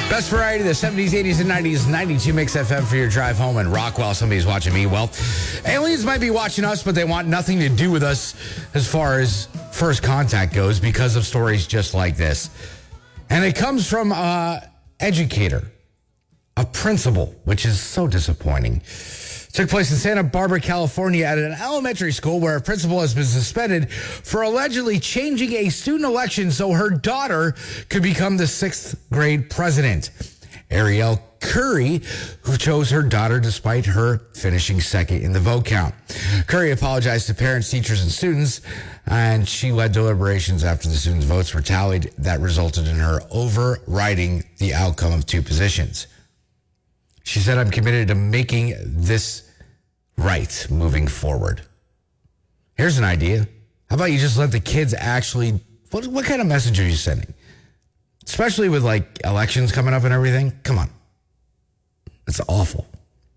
Best variety, the 70s, 80s, and 90s. 92 Mix FM for your drive home. And Rockwell, somebody's watching me. Well, aliens might be watching us, but they want nothing to do with us as far as first contact goes because of stories just like this. And it comes from an educator, a principal, which is so disappointing. Took place in Santa Barbara, California at an elementary school where a principal has been suspended for allegedly changing a student election so her daughter could become the 6th grade president. Ariel Curry, who chose her daughter despite her finishing second in the vote count. Curry apologized to parents, teachers, and students, and she led deliberations after the students' votes were tallied that resulted in her overriding the outcome of two positions. She said, "I'm committed to making this right moving forward." Here's an idea. How about you just let the kids actually, what kind of message are you sending? Especially with like elections coming up and everything. Come on. It's awful.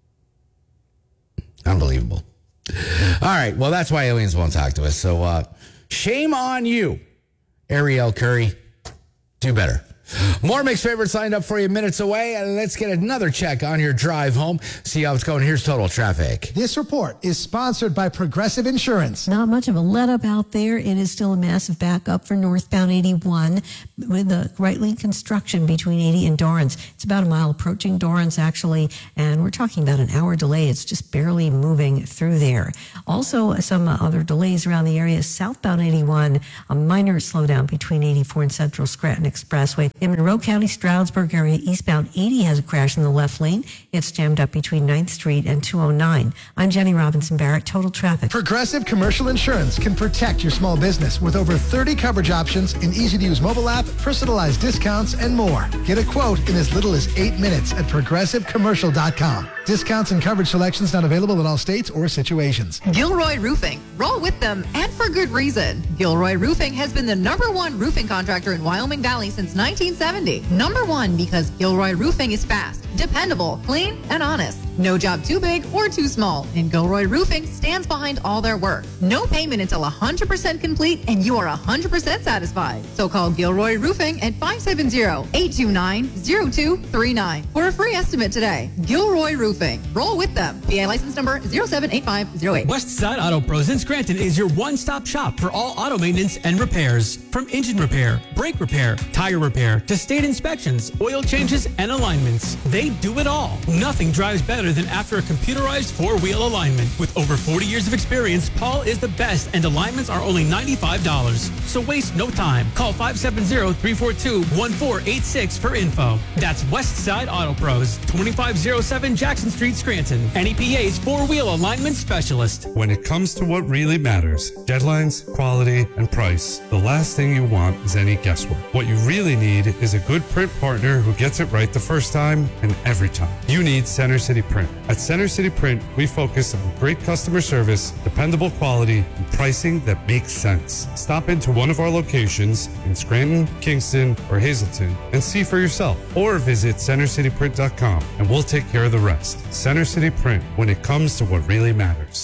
Unbelievable. All right. Well, that's why aliens won't talk to us. So shame on you, Ariel Curry. Do better. More Mixed Favorites lined up for you minutes away. And let's get another check on your drive home. See how it's going. Here's Total Traffic. This report is sponsored by Progressive Insurance. Not much of a let up out there. It is still a massive backup for northbound 81 with the right lane construction between 80 and Dorrance. It's about a mile approaching Dorrance, actually, and we're talking about an hour delay. It's just barely moving through there. Also, some other delays around the area. Southbound 81, a minor slowdown between 84 and Central Scranton Expressway. In Monroe County, Stroudsburg area, eastbound 80 has a crash in the left lane. It's jammed up between 9th Street and 209. I'm Jenny Robinson Barrett, Total Traffic. Progressive Commercial Insurance can protect your small business with over 30 coverage options, an easy-to-use mobile app, personalized discounts, and more. Get a quote in as little as 8 minutes at progressivecommercial.com. Discounts and coverage selections not available in all states or situations. Gilroy Roofing. Roll with them, and for good reason. Gilroy Roofing has been the #1 roofing contractor in Wyoming Valley since 1970. #1 because Gilroy Roofing is fast, dependable, clean, and honest. No job too big or too small, and Gilroy Roofing stands behind all their work. No payment until 100% complete, and you are 100% satisfied. So call Gilroy Roofing at 570-829-0239 for a free estimate today. Gilroy Roofing. Roll with them. PA license number 078508. Westside Auto Pros in Scranton is your one-stop shop for all auto maintenance and repairs. From engine repair, brake repair, tire repair, to state inspections, oil changes, and alignments. They do it all. Nothing drives better than after a computerized four-wheel alignment. With over 40 years of experience, Paul is the best, and alignments are only $95. So waste no time. Call 570-342-1486 for info. That's Westside Auto Pros, 2507 Jackson Street, Scranton. NEPA's four-wheel alignment specialist. When it comes to what really matters, deadlines, quality, and price, the last thing you want is any guesswork. What you really need is a good print partner who gets it right the first time and every time. You need Center City Print. At Center City Print, we focus on great customer service, dependable quality, and pricing that makes sense. Stop into one of our locations in Scranton, Kingston, or Hazleton and see for yourself. Or visit centercityprint.com and we'll take care of the rest. Center City Print, when it comes to what really matters.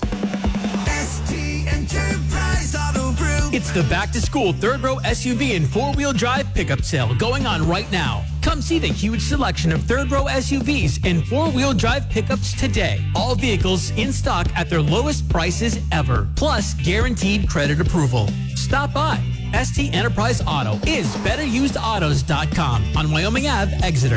It's the back-to-school third-row SUV and four-wheel drive pickup sale going on right now. Come see the huge selection of third-row SUVs and four-wheel drive pickups today. All vehicles in stock at their lowest prices ever, plus guaranteed credit approval. Stop by. ST Enterprise Auto is betterusedautos.com on Wyoming Ave, Exeter.